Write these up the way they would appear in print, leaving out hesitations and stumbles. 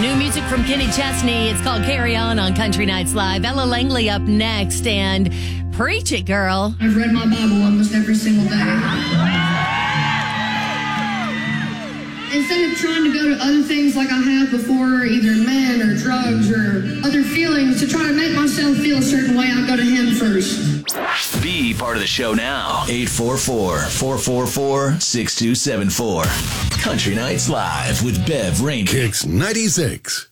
New music from Kenny Chesney. It's called Carry On Country Nights Live. Ella Langley up next, and preach it, girl. I've read my Bible almost every single day. Instead of trying to go to other things like I have before, either men or drugs or other feelings, to try to make myself feel a certain way, I go to him first. Be part of the show now. 844-444-6274. Country Nights Live with Bev Rainey. Kicks 96.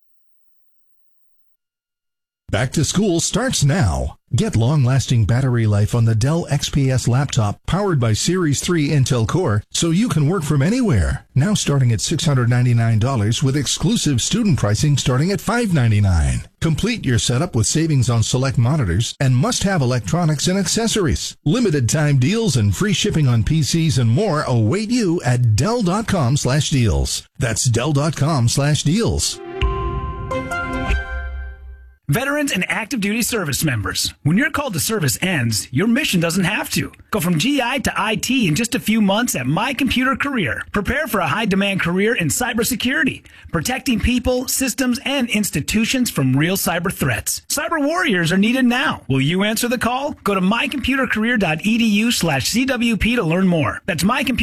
Back to school starts now. Get long-lasting battery life on the Dell XPS laptop powered by Series 3 Intel Core so you can work from anywhere. Now starting at $699 with exclusive student pricing starting at $599. Complete your setup with savings on select monitors and must-have electronics and accessories. Limited time deals and free shipping on PCs and more await you at Dell.com/deals. That's Dell.com/deals. Veterans and active duty service members. When your call to service ends, your mission doesn't have to. Go from GI to IT in just a few months at My Computer Career. Prepare for a high-demand career in cybersecurity, protecting people, systems, and institutions from real cyber threats. Cyber warriors are needed now. Will you answer the call? Go to mycomputercareer.edu/CWP to learn more. That's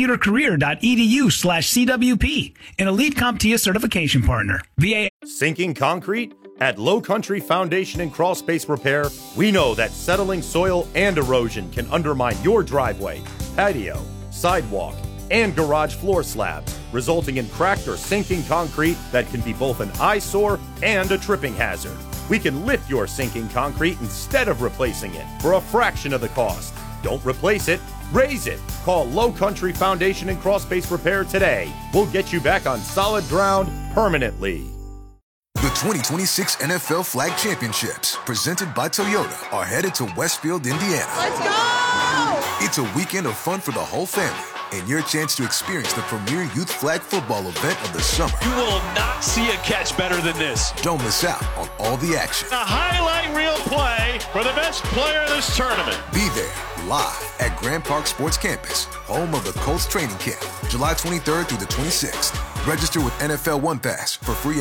mycomputercareer.edu/CWP, an elite CompTIA certification partner. VA. Sinking concrete? At Low Country Foundation and Crawl Space Repair, we know that settling soil and erosion can undermine your driveway, patio, sidewalk, and garage floor slabs, resulting in cracked or sinking concrete that can be both an eyesore and a tripping hazard. We can lift your sinking concrete instead of replacing it for a fraction of the cost. Don't replace it, raise it. Call Low Country Foundation and Crawl Space Repair today. We'll get you back on solid ground permanently. The 2026 NFL Flag Championships, presented by Toyota, are headed to Westfield, Indiana. Let's go! It's a weekend of fun for the whole family and your chance to experience the premier youth flag football event of the summer. You will not see a catch better than this. Don't miss out on all the action. A highlight reel play for the best player of this tournament. Be there live at Grand Park Sports Campus, home of the Colts training camp, July 23rd through the 26th. Register with NFL One Pass for free